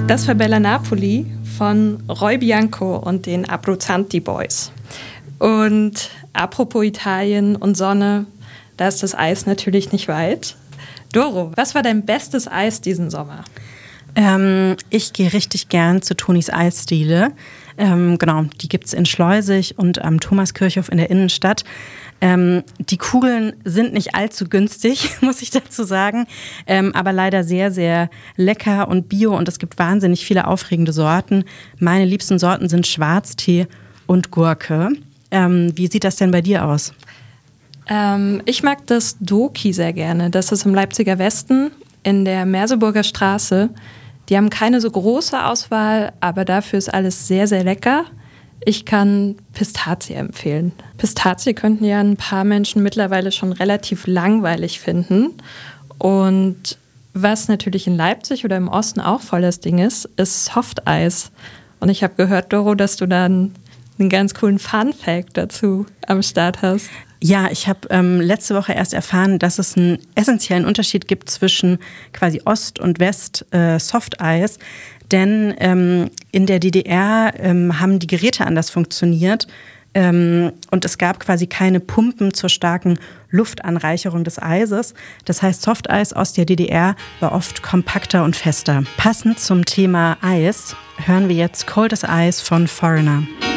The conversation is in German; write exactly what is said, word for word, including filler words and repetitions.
Das war Bella Napoli von Roy Bianco und den Abruzzanti Boys. Und apropos Italien und Sonne, da ist das Eis natürlich nicht weit. Doro, was war dein bestes Eis diesen Sommer? Ähm, ich gehe richtig gern zu Tonis Eisdiele. Ähm, genau, die gibt's in Schleusig und am Thomaskirchhof in der Innenstadt. Ähm, die Kugeln sind nicht allzu günstig, muss ich dazu sagen, ähm, aber leider sehr, sehr lecker und bio und es gibt wahnsinnig viele aufregende Sorten. Meine liebsten Sorten sind Schwarztee und Gurke. Ähm, wie sieht das denn bei dir aus? Ähm, ich mag das Doki sehr gerne. Das ist im Leipziger Westen in der Merseburger Straße. Die haben keine so große Auswahl, aber dafür ist alles sehr, sehr lecker. Ich kann Pistazie empfehlen. Pistazie könnten ja ein paar Menschen mittlerweile schon relativ langweilig finden. Und was natürlich in Leipzig oder im Osten auch voll das Ding ist, ist Softeis. Und ich habe gehört, Doro, dass du dann einen ganz coolen Fun-Fact dazu am Start hast. Ja, ich habe ähm, letzte Woche erst erfahren, dass es einen essentiellen Unterschied gibt zwischen quasi Ost- und West äh, Softeis. Denn ähm, in der D D R ähm, haben die Geräte anders funktioniert ähm, und es gab quasi keine Pumpen zur starken Luftanreicherung des Eises. Das heißt, Softeis aus der D D R war oft kompakter und fester. Passend zum Thema Eis hören wir jetzt Cold as Ice von Foreigner.